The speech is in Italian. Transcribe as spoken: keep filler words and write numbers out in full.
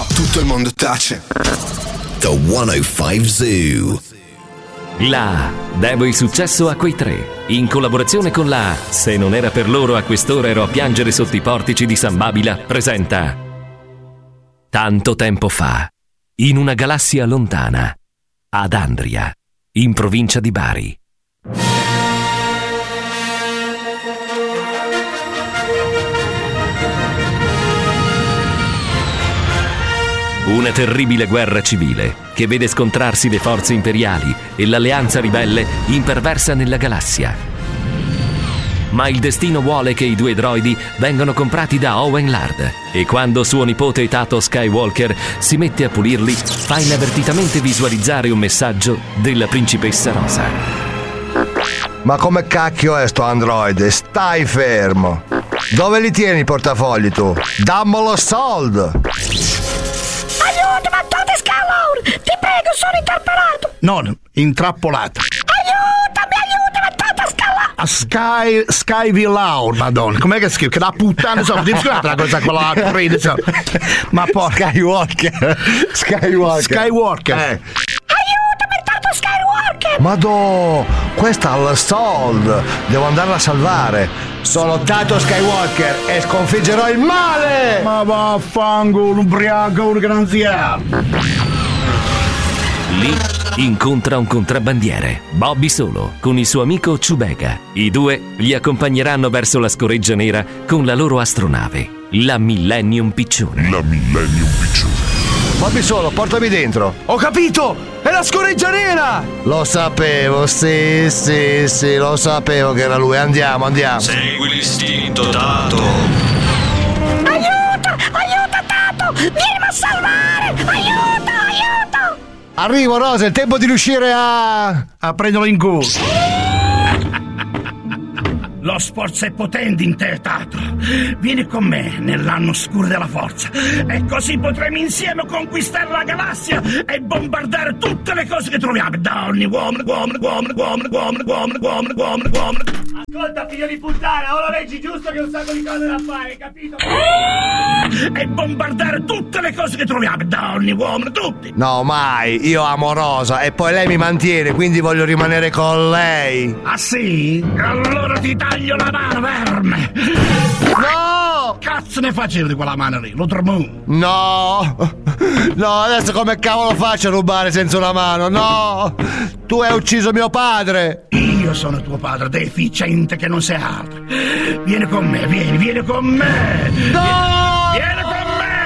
Dio! Tutto il mondo tace. The centocinque Zoo. La devo il successo a quei tre, in collaborazione con la Se non era per loro a quest'ora ero a piangere sotto i portici di San Babila, presenta Tanto tempo fa, in una galassia lontana, ad Andria, in provincia di Bari. Una terribile guerra civile che vede scontrarsi le forze imperiali e l'alleanza ribelle imperversa nella galassia. Ma il destino vuole che i due droidi vengano comprati da Owen Lard e quando suo nipote Tato Skywalker si mette a pulirli, fa inavvertitamente visualizzare un messaggio della principessa Rosa. Ma come cacchio è sto androide? Stai fermo! Dove li tieni i portafogli tu? Dammelo soldo! Aiuto, Tato Skywalker! Ti prego, sono interpellato! Non, intrappolato. Aiutami, aiutami, Tato Skywalker! A Sky, Sky Villaur, madonna, com'è che scrive? Che da puttana, insomma, ti scusate la cosa quella crede, insomma. Ma porca... Skywalker! Skywalker! Skywalker! Eh. Aiutami, Tato Skywalker! Madò, questa ha il sold! Devo andarla a salvare! Sono Tato Skywalker e sconfiggerò il male! Ma vaffanculo, ubriaco, un granziale! Lì incontra un contrabbandiere, Bobby Solo, con il suo amico Chewbacca. I due gli accompagneranno verso la scoreggia nera con la loro astronave, la Millennium Piccione. La Millennium Piccione. Bobby Solo, portami dentro! Ho capito! È la scoreggia nera! Lo sapevo, sì, sì, sì, lo sapevo che era lui. Andiamo, andiamo. Segui l'istinto, Tato. Aiuto, aiuto, Tato! Vieni a salvare! Aiuto, aiuto! Arrivo, Rosa, è il tempo di riuscire a... A prenderlo in culo. Lo sforzo è potente in te, Tato. Vieni con me nell'anno oscuro della forza e così potremo insieme conquistare la galassia e bombardare tutte le cose che troviamo. Donne, uomini, uomini, uomini, uomini, uomini, uomini, uomini, uomini, uomini. Ascolta, figlio di puttana, ora leggi giusto che ho un sacco di cose da fare, capito? E bombardare tutte le cose che troviamo. Donne, uomini, tutti. No, mai. Io amo Rosa e poi lei mi mantiene, quindi voglio rimanere con lei. Ah sì? Allora ti taglio la mano, verme! No! Cazzo ne facevo di quella mano lì? Lo trovo? No! No, adesso come cavolo faccio a rubare senza una mano? No! Tu hai ucciso mio padre! Io sono tuo padre, deficiente che non sei altro. Vieni con me, vieni, vieni con me! No! Vieni, vieni